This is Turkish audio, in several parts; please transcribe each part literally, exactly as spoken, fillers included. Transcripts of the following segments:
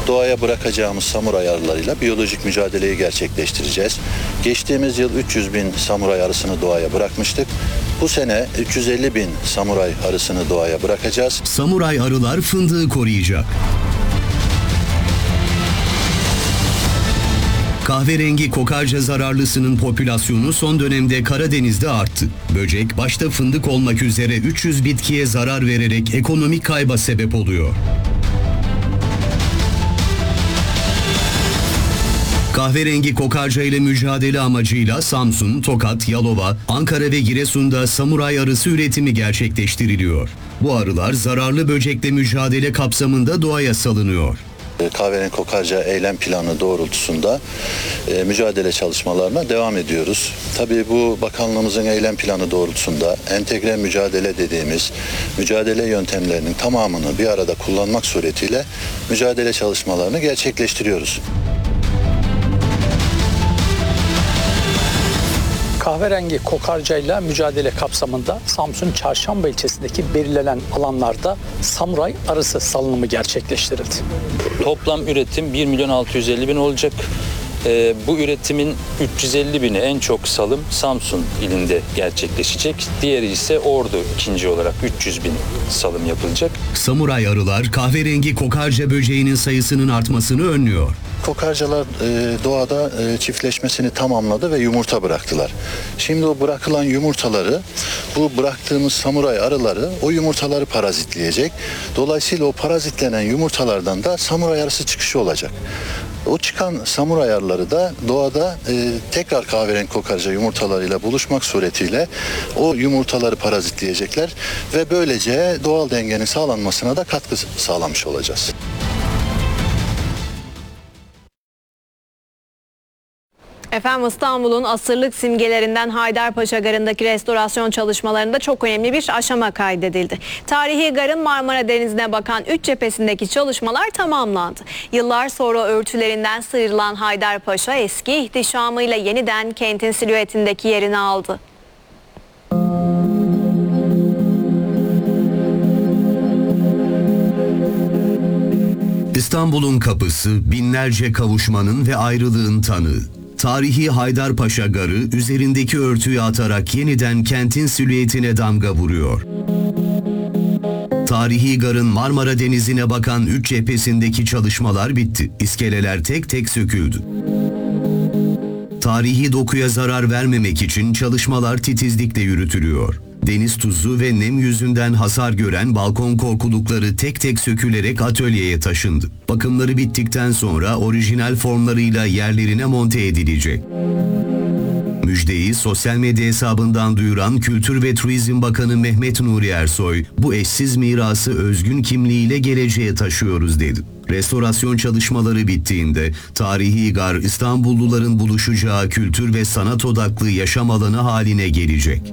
doğaya bırakacağımız samuray arılarıyla biyolojik mücadeleyi gerçekleştireceğiz. Geçtiğimiz yıl üç yüz bin samuray arısını doğaya bırakmıştık. Bu sene üç yüz elli bin samuray arısını doğaya bırakacağız. Samuray arılar fındığı koruyacak. Kahverengi kokarca zararlısının popülasyonu son dönemde Karadeniz'de arttı. Böcek başta fındık olmak üzere üç yüz bitkiye zarar vererek ekonomik kayba sebep oluyor. Kahverengi kokarca ile mücadele amacıyla Samsun, Tokat, Yalova, Ankara ve Giresun'da samuray arısı üretimi gerçekleştiriliyor. Bu arılar zararlı böcekle mücadele kapsamında doğaya salınıyor. Kahverengi kokarca eylem planı doğrultusunda e, mücadele çalışmalarına devam ediyoruz. Tabii bu bakanlığımızın eylem planı doğrultusunda entegre mücadele dediğimiz mücadele yöntemlerinin tamamını bir arada kullanmak suretiyle mücadele çalışmalarını gerçekleştiriyoruz. Kahverengi kokarcayla mücadele kapsamında Samsun Çarşamba ilçesindeki belirlenen alanlarda samuray arısı salınımı gerçekleştirildi. Toplam üretim bir milyon altı yüz elli bin olacak. Ee, bu üretimin üç yüz elli bini en çok salım Samsun ilinde gerçekleşecek. Diğeri ise Ordu ikinci olarak üç yüz bin salım yapılacak. Samuray arılar kahverengi kokarca böceğinin sayısının artmasını önlüyor. Kokarcalar e, doğada e, çiftleşmesini tamamladı ve yumurta bıraktılar. Şimdi o bırakılan yumurtaları, bu bıraktığımız samuray arıları o yumurtaları parazitleyecek. Dolayısıyla o parazitlenen yumurtalardan da samuray arısı çıkışı olacak. O çıkan samuray arıları da doğada e, tekrar kahverengi kokarca yumurtalarıyla buluşmak suretiyle o yumurtaları parazitleyecekler ve böylece doğal dengenin sağlanmasına da katkı sağlamış olacağız. Efendim, İstanbul'un asırlık simgelerinden Haydarpaşa Garı'ndaki restorasyon çalışmalarında çok önemli bir aşama kaydedildi. Tarihi garın Marmara Denizi'ne bakan üç cephesindeki çalışmalar tamamlandı. Yıllar sonra örtülerinden sıyrılan Haydarpaşa eski ihtişamıyla yeniden kentin silüetindeki yerini aldı. İstanbul'un kapısı, binlerce kavuşmanın ve ayrılığın tanığı. Tarihi Haydarpaşa Garı üzerindeki örtüyü atarak yeniden kentin silüetine damga vuruyor. Tarihi garın Marmara Denizi'ne bakan üç cephesindeki çalışmalar bitti. İskeleler tek tek söküldü. Tarihi dokuya zarar vermemek için çalışmalar titizlikle yürütülüyor. Deniz tuzu ve nem yüzünden hasar gören balkon korkulukları tek tek sökülerek atölyeye taşındı. Bakımları bittikten sonra orijinal formlarıyla yerlerine monte edilecek. Müjdeyi sosyal medya hesabından duyuran Kültür ve Turizm Bakanı Mehmet Nuri Ersoy, bu eşsiz mirası özgün kimliğiyle geleceğe taşıyoruz dedi. Restorasyon çalışmaları bittiğinde tarihi gar İstanbulluların buluşacağı kültür ve sanat odaklı yaşam alanı haline gelecek.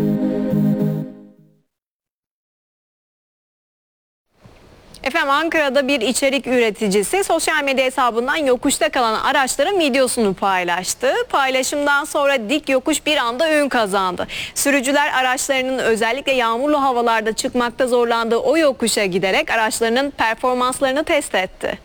Efendim, Ankara'da bir içerik üreticisi sosyal medya hesabından yokuşta kalan araçların videosunu paylaştı. Paylaşımdan sonra dik yokuş bir anda ün kazandı. Sürücüler araçlarının özellikle yağmurlu havalarda çıkmakta zorlandığı o yokuşa giderek araçlarının performanslarını test etti.